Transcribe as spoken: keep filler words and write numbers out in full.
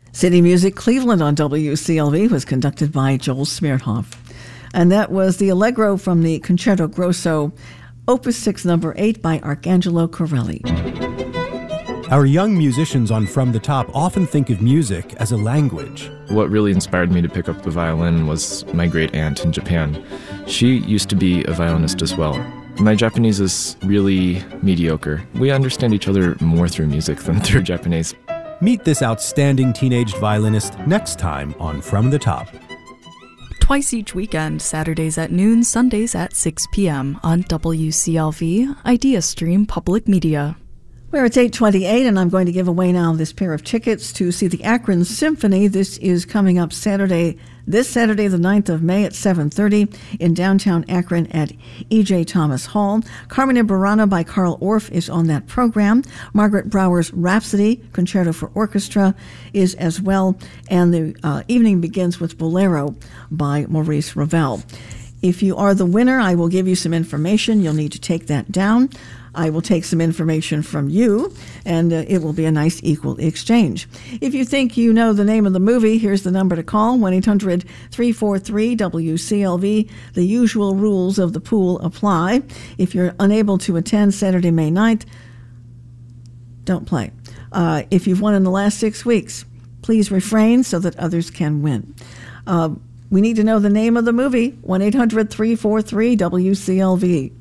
City Music Cleveland on W C L V was conducted by Joel Smearhoff. And that was the Allegro from the Concerto Grosso, Opus six, number eight by Arcangelo Corelli. Our young musicians on From the Top often think of music as a language. What really inspired me to pick up the violin was my great aunt in Japan. She used to be a violinist as well. My Japanese is really mediocre. We understand each other more through music than through Japanese. Meet this outstanding teenage violinist next time on From the Top. Twice each weekend, Saturdays at noon, Sundays at six p.m. on W C L V, IdeaStream Public Media. Where it's eight twenty-eight, and I'm going to give away now this pair of tickets to see the Akron Symphony. This is coming up Saturday, this Saturday, the ninth of May at seven thirty in downtown Akron at E J. Thomas Hall. Carmen and Burana by Carl Orff is on that program. Margaret Brower's Rhapsody, Concerto for Orchestra, is as well. And the uh, evening begins with Bolero by Maurice Ravel. If you are the winner, I will give you some information. You'll need to take that down. I will take some information from you, and uh, it will be a nice equal exchange. If you think you know the name of the movie, here's the number to call, one eight hundred three four three W C L V. The usual rules of the pool apply. If you're unable to attend Saturday, May ninth, don't play. Uh, if you've won in the last six weeks, please refrain so that others can win. Uh, we need to know the name of the movie, one eight hundred three four three W C L V.